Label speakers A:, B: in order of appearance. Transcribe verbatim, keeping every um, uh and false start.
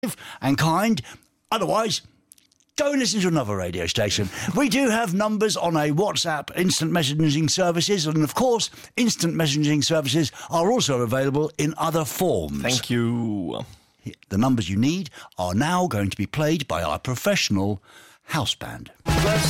A: and kind. Otherwise, go and listen to another radio station. We do have numbers on a WhatsApp instant messaging services, and of course, instant messaging services are also available in other forms.
B: Thank you.
A: The numbers you need are now going to be played by our professional house band.